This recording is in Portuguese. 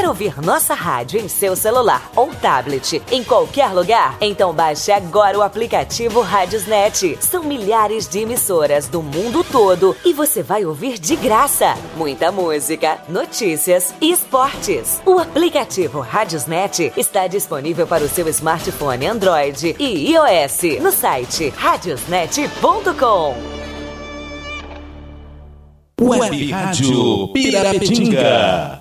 Quer ouvir nossa rádio em seu celular ou tablet, em qualquer lugar? Então baixe agora o aplicativo Radiosnet. São milhares de emissoras do mundo todo e você vai ouvir de graça. Muita música, notícias e esportes. O aplicativo Radiosnet está disponível para o seu smartphone Android e iOS no site radiosnet.com. Web Rádio Pirapetinga.